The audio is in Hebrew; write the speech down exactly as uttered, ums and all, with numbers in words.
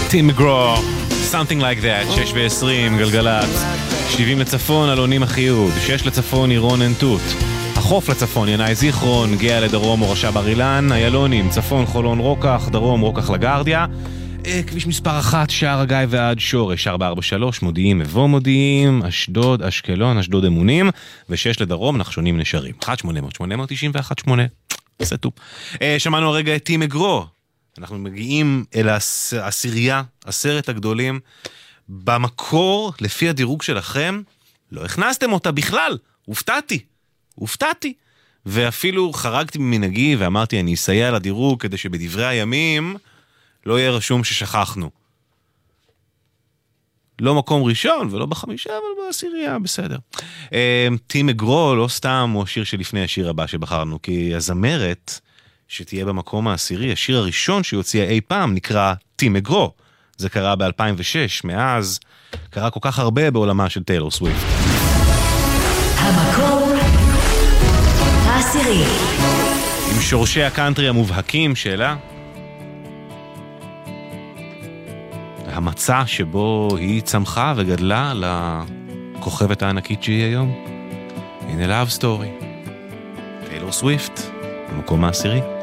טים מגרו, something like that, שש ועשרים, גלגלת, שבעים לצפון, אלונים החיוד, שש לצפון, עירון עין-תות, החוף לצפון, ינאי זיכרון, גאה לדרום, מורשה בר אילן, איילונים, צפון, חולון, רוקח, דרום, רוקח לגרדיה, כביש מספר אחת, שער הגיא ועד שורש, ארבע ארבע שלוש, מודיעים, מבוא מודיעים, אשדוד, אשקלון, אשדוד אמונים, ושש לדרום, נחשונים נשארים. אחת שמונה אפס אפס שמונה תשע אחת שמונה, סטו. שמענו הרגע את טים מגרו, אנחנו מגיעים אל העשירייה, עשרת הגדולים, במקור, לפי הדירוג שלכם, לא הכנסתם אותה בכלל, הופתעתי, הופתעתי, ואפילו חרגתי ממנהגי ואמרתי, אני אסייע לדירוג כדי שבדברי הימים לא יהיה רשום ששכחנו. לא מקום ראשון ולא בחמישה, אבל בעשירייה, בסדר. טים מגרו, לא סתם, הוא השיר שלפני השיר הבא שבחרנו, כי הזמרת שתהיה במקום העשירי, השיר הראשון שיוציא אי פעם נקרא טים מגרו. זה קרה ב-אלפיים ושש, מאז קרה כל כך הרבה בעולמה של טיילור סוויפט. המקום העשירי. עם שורשי הקאנטרי המובהקים שלה, המצע שבו היא צמחה וגדלה לכוכבת הענקית שהיא היום. הנה Love Story. טיילור סוויפט, במקום העשירי.